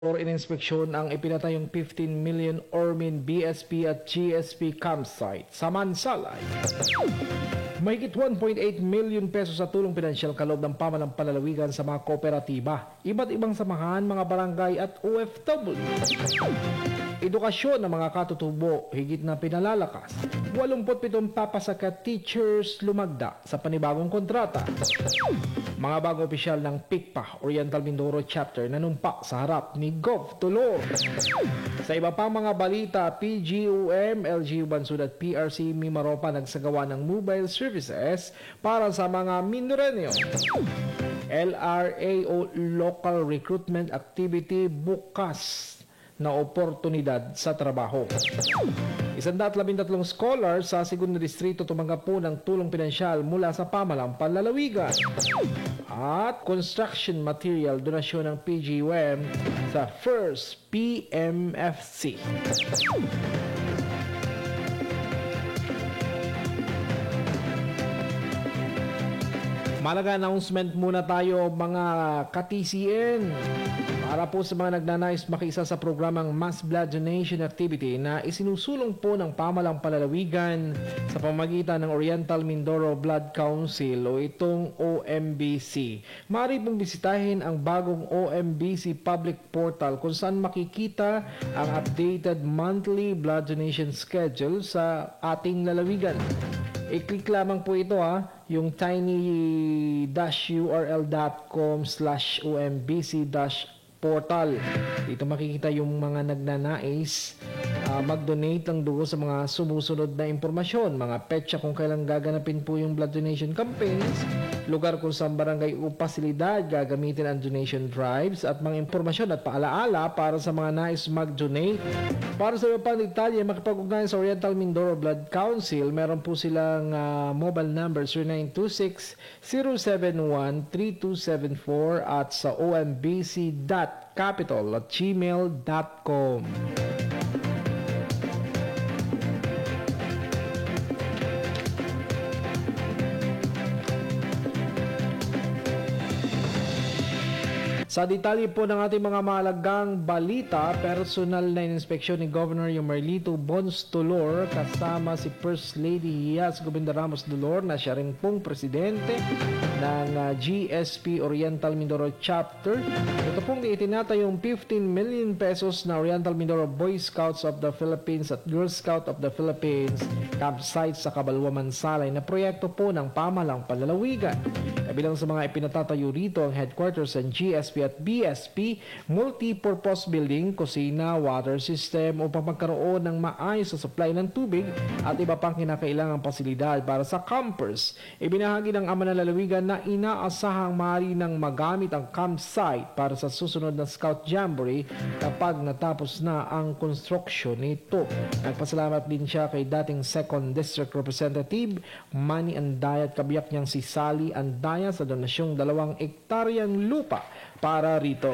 Or ininspeksyon ang ipinatayong 15 million Ormin BSP at GSP campsite sa Mansalay. Mahigit 1.8 million pesos sa tulong pinansyal kaloob ng pamalang panlalawigan sa mga kooperatiba, iba't ibang samahan, mga barangay at OFW. Edukasyon ng mga katutubo, higit na pinalalakas. 87 papasaka teachers lumagda sa panibagong kontrata. Mga bagong opisyal ng PICPA, Oriental Mindoro Chapter, nanumpa sa harap ni Gov. Tulor. Sa iba pang mga balita, PGUM, LGU Bansud at PRC Mimaropa nagsagawa ng mobile services para sa mga Mindoreño. LRA o Local Recruitment Activity bukas na oportunidad sa trabaho. 113 scholars sa Segundo Distrito tumanggap po ng tulong pinansyal mula sa pamalang panlalawigan. At construction material donasyon ng PGUM sa First PMFC. Malaga announcement muna tayo mga ka-TCN. Para po sa mga nagnanais makiisa sa programang Mass Blood Donation Activity na isinusulong po ng pamalang panlalawigan sa pamamagitan ng Oriental Mindoro Blood Council o itong OMBC. Maaari pong bisitahin ang bagong OMBC public portal kung saan makikita ang updated monthly blood donation schedule sa ating lalawigan. I-click lamang po ito yung tiny-url.com/ombc-portal. Dito makikita yung mga nagnanais mag-donate ng dugo sa mga sumusunod na impormasyon, mga petsa kung kailan gaganapin po yung blood donation campaigns, lugar kung saan barangay o pasilidad gagamitin ang donation drives at mga impormasyon at paalaala para sa mga nais mag-donate. Para sa iba pang detalye, makipag-ugnayan sa Oriental Mindoro Blood Council. Meron po silang mobile number 0926-071-3274 at sa ombc.capital@gmail.com. Sa detalye po ng ating mga mahalagang balita, personal na inspeksyon ni Governor Yomerlito Bons Tulor kasama si First Lady Yas Gobinda Ramos Tulor na siya rin pong presidente ng GSP Oriental Mindoro Chapter. Ito pong itinatayong 15 million pesos na Oriental Mindoro Boy Scouts of the Philippines at Girl Scout of the Philippines campsite sa Cabalwa, Mansalay na proyekto po ng pamalang panlalawigan. Kabilang sa mga ipinatatayo rito ang headquarters ng GSP at BSP, multi-purpose building, kusina, water system upang magkaroon ng maayos sa supply ng tubig at iba pang kinakailangang pasilidad para sa campers. Ibinahagi ng ama ng lalawigan na inaasahang maaari nang magamit ang campsite para sa susunod na Scout Jamboree kapag natapos na ang construction nito. Nagpasalamat din siya kay dating 2nd District Representative Manny Andaya at kabiyak niyang si Sally Andaya sa donasyong 2 ektaryang lupa para rito.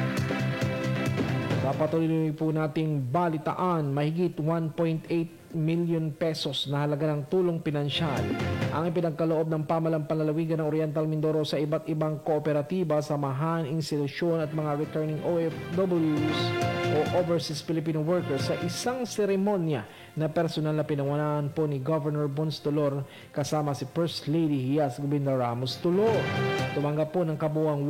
Papatuloy po nating balitaan, mahigit 1.8 million pesos na halaga ng tulong pinansyal ang ipinagkaloob ng pamalang panlalawigan ng Oriental Mindoro sa iba't ibang kooperatiba, samahan, institusyon at mga returning OFWs o Overseas Filipino Workers sa isang seremonya na personal na pinangunahan po ni Governor Bons Tulor kasama si First Lady Yas Gobinda Ramos Tulor. Tumanggap po ng kabuuang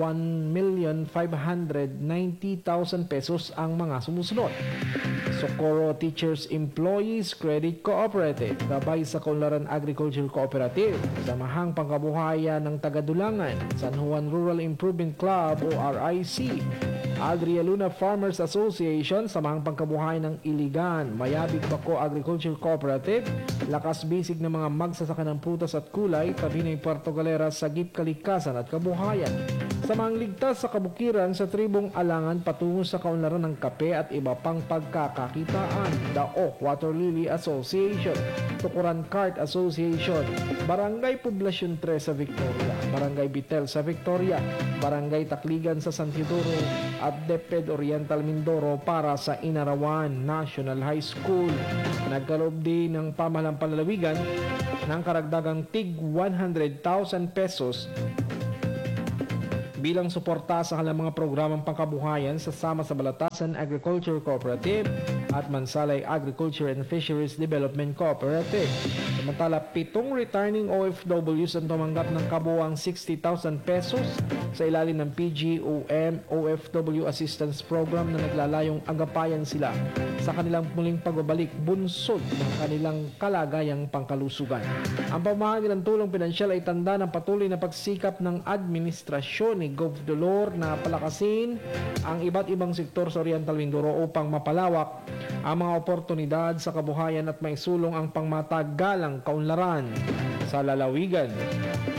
1,590,000 pesos ang mga sumusunod. Socorro Teachers Employees Credit Cooperative, gabay sa Kaunlaran Agriculture Cooperative, Samahang Pangkabuhayan ng Tagadulangan, San Juan Rural Improvement Club o RIC, Adria Luna Farmers Association, Samahang Pangkabuhayan ng Iligan, Mayabig Bako Agriculture Cooperative, Lakas Bisig ng mga magsasaka ng prutas at kulay, Tabinay Puerto Galera, Sagip Kalikasan at Kabuhayan, Samahang Ligtas sa Kabukiran sa Tribong Alangan patungo sa Kaunlaran ng Kape at iba pang pagkakakitaan, Dao Water Lily Association, Tukuran Cart Association, Barangay Poblasyon 3 sa Victoria, Barangay Bitel sa Victoria, Barangay Takligan sa San Isidoro at DepEd Oriental Mindoro para sa Inarawan National High School. Nagkaloob din ng pamahalang panlalawigan ng karagdagang tig 100,000 pesos bilang suporta sa kanilang mga programang pangkabuhayan sasama sa Balatasan Agriculture Cooperative at Mansalay Agriculture and Fisheries Development Cooperative. Samantala, 7 returning OFWs ang tumanggap ng kabuuang 60,000 pesos sa ilalim ng PGOM OFW Assistance Program na naglalayong agapayan sila sa kanilang muling pagbabalik bunsod ng kanilang kalagayang pangkalusugan. Ang pamahagi ng tulong pinansyal ay tanda ng patuloy na pagsikap ng administrasyon ni Gov. Dolor na palakasin ang iba't ibang sektor sa Oriental Mindoro upang mapalawak ang mga oportunidad sa kabuhayan at maisulong ang pangmatagalang kaunlaran sa lalawigan.